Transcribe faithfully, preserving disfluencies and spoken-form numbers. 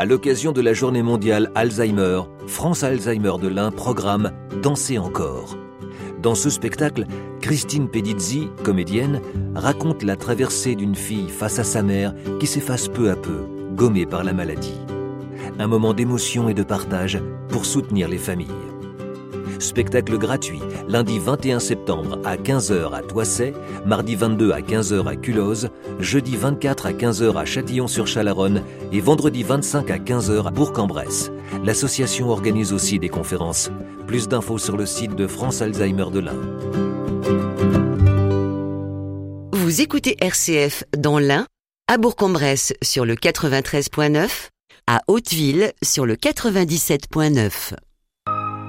À l'occasion de la journée mondiale Alzheimer, France Alzheimer de l'Ain programme Danser encore. Dans ce spectacle, Christine Pedizzi, comédienne, raconte la traversée d'une fille face à sa mère qui s'efface peu à peu, gommée par la maladie. Un moment d'émotion et de partage pour soutenir les familles. Spectacle gratuit, lundi vingt et un septembre à quinze heures à Toissay, mardi vingt-deux à quinze heures à Culloz, jeudi vingt-quatre à quinze heures à Châtillon-sur-Chalaronne et vendredi vingt-cinq à quinze heures à Bourg-en-Bresse. L'association organise aussi des conférences. Plus d'infos sur le site de France Alzheimer de l'Ain. Vous écoutez R C F dans l'Ain, à Bourg-en-Bresse sur le quatre-vingt-treize point neuf, à Hauteville sur le quatre-vingt-dix-sept point neuf.